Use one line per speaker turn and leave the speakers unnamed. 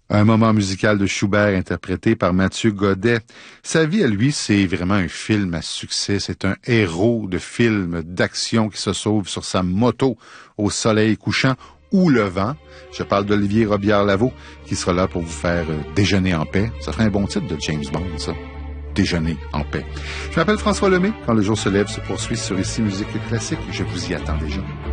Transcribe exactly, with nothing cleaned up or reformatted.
Un moment musical de Schubert interprété par Mathieu Godet. Sa vie à lui, c'est vraiment un film à succès. C'est un héros de film d'action qui se sauve sur sa moto au soleil couchant ou levant. Je parle d'Olivier Robillard-Lavaux qui sera là pour vous faire euh, déjeuner en paix. Ça ferait un bon titre de James Bond, ça. Déjeuner en paix. Je m'appelle François Lemay. Quand le jour se lève se poursuit sur Ici Musique Classique. Je vous y attends déjà.